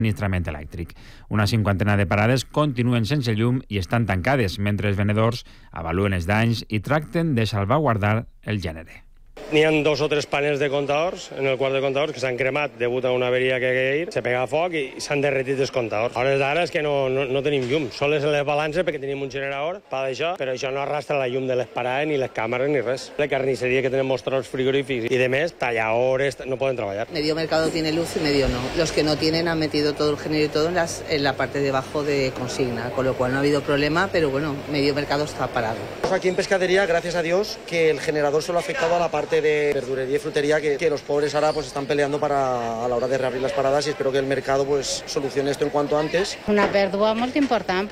subministrament elèctric. Una cinquantena de parades continuen sense llum i estan tancades, mentre els venedors avaluen els danys i tracten de salvaguardar el gènere. N'hi ha 2 o 3 panels de comptadors en el quart de comptadors que s'han cremat degut a una averia que hi ha, se pega foc i s'han derretit els comptadors. A hores d'ara és que no tenim llum, sols les balances perquè tenim un generador per això, però això no arrastra la llum de les parades, ni les càmeres, ni res. La carnisseria que tenen mostradors frigorífics i de més, talladores, no poden treballar. Medio mercado tiene luz y medio no. Los que no tienen han metido todo el género y todo en la parte de abajo de consigna, con lo cual no ha habido problema, pero bueno, medio mercado está parado. Aquí en pescadería, gracias a Dios, que el generador solo ha afectado a la parte de verdurería y frutería que los pobres ahora pues están peleando a la hora de reabrir las paradas, y espero que el mercado pues solucione esto en cuanto antes. Una pèrdua molt important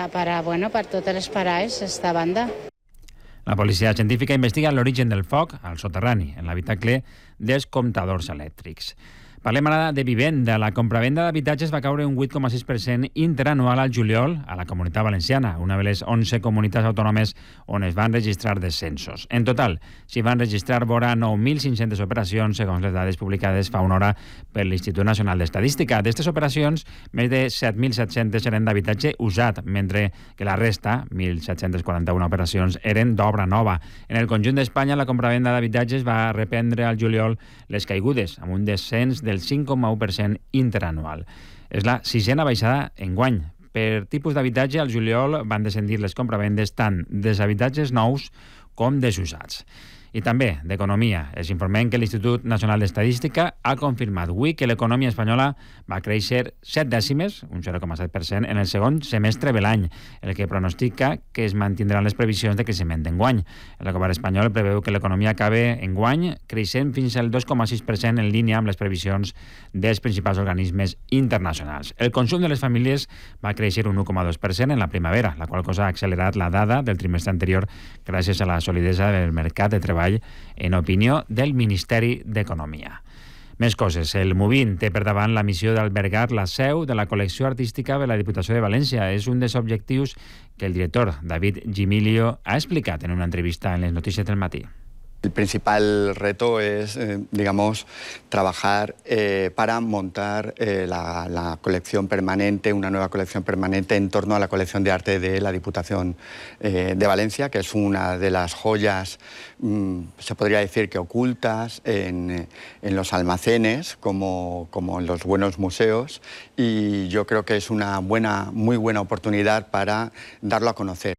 per totes les parades, esta banda. La policia científica investiga l'origen del foc al soterrani, en l'habitacle dels comptadors elèctrics. Parlem ara de vivenda. La compravenda d'habitatges va caure un 8,6% interanual al juliol a la Comunitat Valenciana, una de les 11 comunitats autònomes on es van registrar descensos. En total, s'hi van registrar vora 9.500 operacions, segons les dades publicades fa una hora per l'Institut Nacional d'Estadística. D'estes operacions, més de 7.700 eren d'habitatge usat, mentre que la resta, 1.741 operacions, eren d'obra nova. En el conjunt d'Espanya, la compravenda d'habitatges va reprendre al juliol les caigudes, amb un descens del 5,1% interanual. És la 6a baixada enguany. Per tipus d'habitatge, al juliol van descendir les compravendes tant dels habitatges nous com desusats. I també d'economia. Els informem que l'Institut Nacional d'Estadística ha confirmat avui que l'economia espanyola va créixer 7 dècimes, un 0,7%, en el segon semestre de l'any, el que pronostica que es mantindran les previsions de creixement d'enguany. El govern espanyol preveu que l'economia acabe enguany creixent fins al 2,6% en línia amb les previsions dels principals organismes internacionals. El consum de les famílies va créixer un 1,2% en la primavera, la qual cosa ha accelerat la dada del trimestre anterior gràcies a la solidesa del mercat de treball, en opinió del Ministeri d'Economia. Més coses. El Movin té per davant la missió d'albergar la seu de la col·lecció artística de la Diputació de València. És un dels objectius que el director David Gimilio ha explicat en una entrevista en les notícies del matí. El principal reto es, trabajar para montar la colección permanente, una nueva colección permanente en torno a la colección de arte de la Diputación de Valencia, que es una de las joyas, se podría decir que ocultas en los almacenes, como en los buenos museos, y yo creo que es una muy buena oportunidad para darlo a conocer.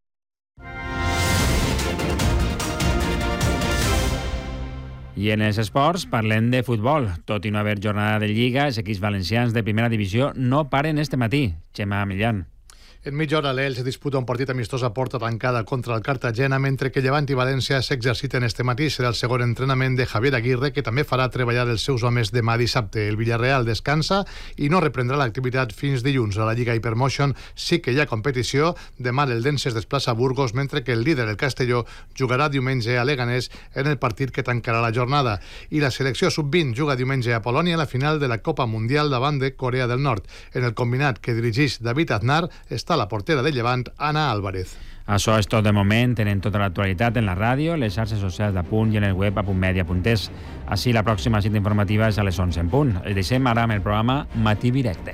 I en els esports parlem de futbol. Tot i no haver jornada de Lliga, els equips valencians de primera divisió no paren este matí. Xema Millán. En mitja hora l'Elx disputa un partit amistós a porta tancada contra el Cartagena, mentre que Llevant i València s'exerciten este matí. Serà el segon entrenament de Javier Aguirre, que també farà treballar els seus homes demà dissabte. El Villarreal descansa i no reprendrà l'activitat fins dilluns. A la Lliga Hypermotion sí que hi ha competició. Demà l'Eldense es desplaça a Burgos, mentre que el líder, el Castelló, jugarà diumenge a Leganés en el partit que tancarà la jornada. I la selecció sub-20 juga diumenge a Polònia a la final de la Copa Mundial davant de Corea del Nord. En el combinat que dirigeix David Aznar està la portera de Llevant, Ana Álvarez. Això és tot de moment. Tenen tota l'actualitat en la ràdio, les xarxes socials d'Apunt i en el web apuntmedia.es. Així, la pròxima cita informativa és a les 11 en punt. Els deixem ara amb el programa Matí Directe.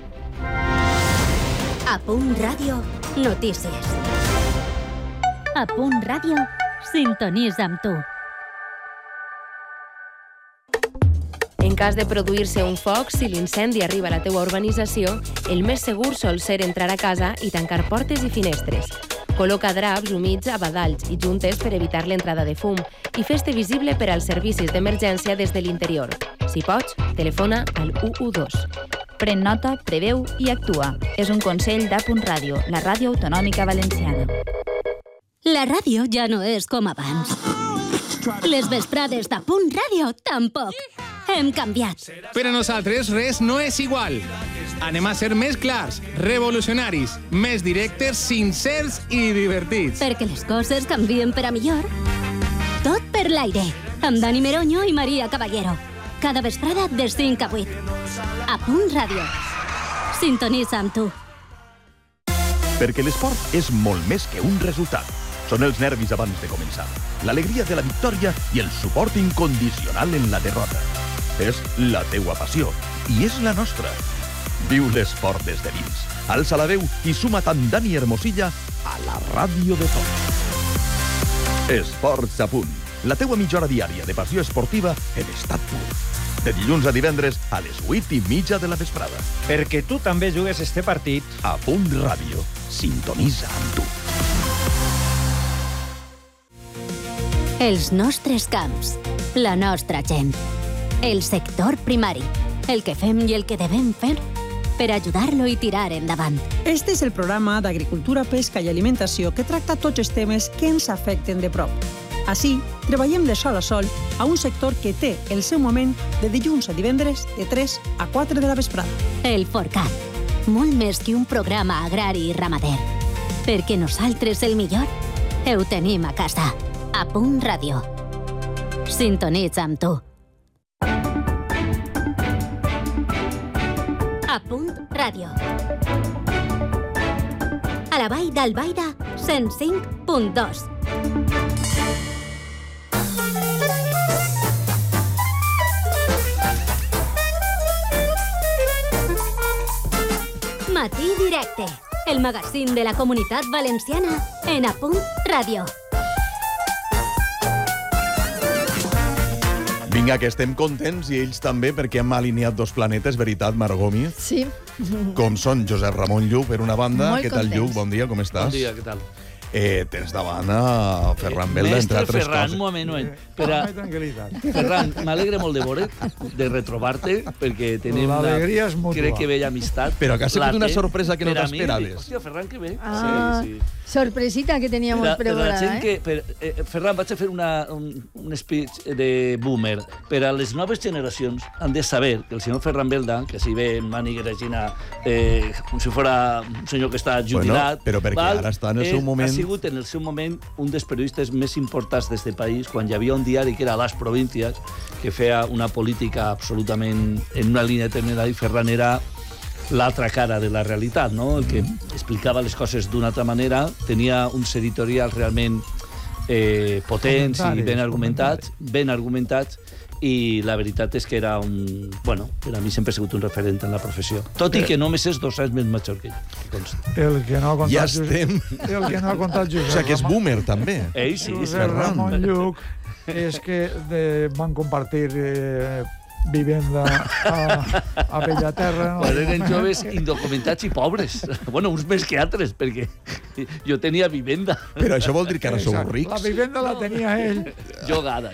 Apunt Ràdio, notícies. Apunt Ràdio, sintonitza amb tu. En cas de produir-se un foc, si l'incendi arriba a la teua urbanització, el més segur sol ser entrar a casa i tancar portes i finestres. Col·loca draps humits a badalls i juntes per evitar l'entrada de fum i fes-te visible per als servicis d'emergència des de l'interior. Si pots, telefona al 112. Pren nota, preveu i actua. És un consell d'Apunt Ràdio, la ràdio autonòmica valenciana. La ràdio ja no és com abans. Les vesprades d'Apunt Ràdio tampoc. Hem canviat. Per a nosaltres res no és igual. Anem a ser més clars, revolucionaris, més directes, sincers i divertits. Perquè les coses canvien per a millor. Tot per l'aire, amb Dani Meroño i Maria Caballero. Cada vesprada de 5 a 8. Apunt Ràdio. Sintonitza amb tu. Perquè l'esport és molt més que un resultat. Són els nervis abans de començar, l'alegria de la victòria i el suport incondicional en la derrota. És la teua passió i és la nostra. Viu l'esport des de dins. Alça la veu i suma't amb Dani Hermosilla a la ràdio de tots. Esports a punt. La teua mitja hora diària de passió esportiva en estat pur. De dilluns a divendres a les 8:30 de la vesprada. Perquè tu també jugues este partit. A Punt Ràdio. Sintonitza amb tu. Els nostres camps, la nostra gent, el sector primari, el que fem i el que devem fer per ajudar-lo i tirar endavant. Este és el programa d'Agricultura, Pesca i Alimentació que tracta tots els temes que ens afecten de prop. Així, treballem de sol a sol a un sector que té el seu moment de dilluns a divendres de 3 a 4 de la vesprada. El Forcat, molt més que un programa agrari i ramader. Perquè nosaltres el millor ho tenim a casa. A Punt Ràdio. Sintonitza amb tu. A Punt Ràdio. A la Vall d'Albaida, 105.2. Matí Directe, el magazín de la Comunitat Valenciana en A Punt Ràdio. Vinga, que estem contents i ells també perquè hem alineat dos planetes, veritat, Margot Gómez? Sí. Com són Josep Ramon Lluc, per una banda. Molt Què tal, contents. Lluc? Bon dia, com estàs? Bon dia, què tal? Tens davant a Ferran Belda, entre altres Ferran, coses. un moment. Ferran, m'alegre molt de veure, de retrobar-te, perquè tenim L'alegria és mútua. crec que bella amistat. Però que ha sigut una Latent sorpresa que no per a mi. t'esperaves. Hòstia, Ferran, que bé. Ah, Sí. sorpresita que teníamos Per a la preparada, gent que... Ferran, vaig a fer un speech de boomer. Per a les noves generacions han de saber que el senyor Ferran Belda, que si ve en màniga Regina, com si fora un senyor que està jubilat... Bueno, però perquè ara està en el seu moment... Ha sigut en el seu moment un dels periodistes més importants d'este país, quan hi havia un diari que era Las Provincias, que feia una política absolutament en una línia determinada, i Ferran era l'altra cara de la realitat, no? El que explicava les coses d'una altra manera, tenia uns editorials realment potents i ben argumentats, i la veritat és que era un... Bueno, per a mi sempre ha sigut un referent en la professió. Tot i que només és 2 anys més major que ell. El que no ha contat Ja estem. El que no ha contat Josep O sigui, que és boomer, també. Ell sí, Josep Ramon Lluc és que van compartir vivenda a Bellaterra. Quan eren joves indocumentats i pobres. Bueno, uns més que altres, perquè jo tenia vivenda. Però això vol dir que ara sou rics? La vivenda la tenia ell. Jogada.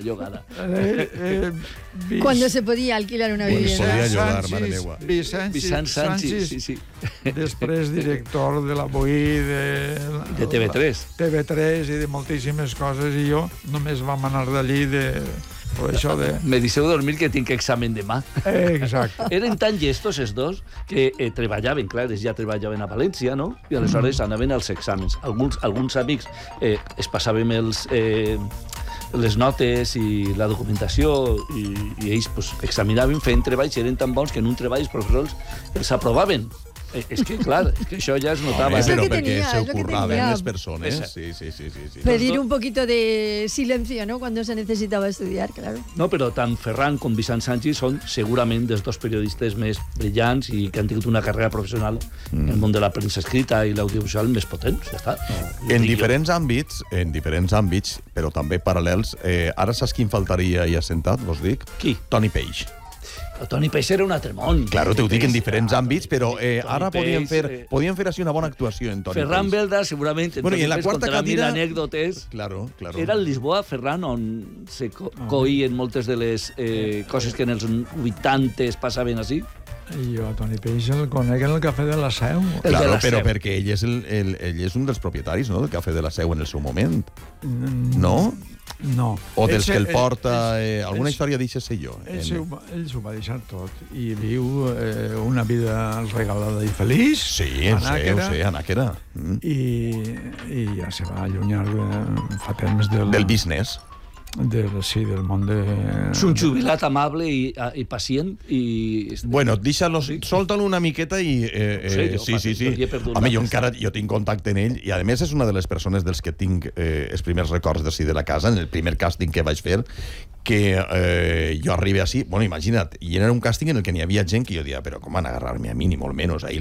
Cuando se podía alquilar una vivienda. Podía llogar, mare meua. Vicent Sánchez, sí. Després director de l'Avui, de TV3. TV3 i de moltíssimes coses, i jo només vam anar d'allí per això de... Me deixeu dormir que tinc examen demà. Exacte. Eren tan llestos els dos que treballaven, clar, ells ja treballaven a València, no? I aleshores anaven als exàmens. Alguns amics es passàvem les notes i la documentació i ells examinaven, feien treballs i eren tan bons que en un treball els professors els aprovaven. És que, clar, això ja es notava. Es lo Però que perquè tenía, se es lo que ocurraven tenía. les persones. Esa. Sí. Pedir un poquito de silencio, ¿no? Cuando se necesitaba estudiar, claro. No, però tant Ferran com Vicent Sánchez són segurament dels dos periodistes més brillants i que han tingut una carrera professional en el món de la premsa escrita i l'audiovisual més potents, ja està. En diferents àmbits, però també paral·lels, ara saps qui em faltaria i assentat, vos dic? Qui? Toni Peix. El Toni Peix era un altre món. Claro, t'ho dic en diferents àmbits, però ara podíem fer així una bona actuació en Toni Ferran Peix. Belda, segurament, Bueno, i en la quarta cadira... anècdotes. Claro. Era el Lisboa, Ferran, on se coïen moltes de les coses que en els 80s passaven així. Jo a Toni Peix el conec en el Cafè de la Seu. Claro, però perquè ell és un dels propietaris, no?, del Cafè de la Seu en el seu moment. No? No. O dels que el porta... Alguna història deixa ser jo. Ell s'ho va deixar tot i viu una vida regalada i feliç. Sí, ho sé, a Nàquera. I ja se va allunyar fa temps del business. del món de... És un jubilat amable i pacient i... Bueno, deixa-lo, solta-lo una miqueta i... Sí. Home, jo tinc contacte en ell i a més és una de les persones dels que tinc els primers records d'ací de la casa, en el primer càsting que vaig fer, que jo arribe així, bueno, imagina't, i era un càsting en el que n'hi havia gent que jo deia, però com van a agarrar-me a mi, ni molt menys, ahir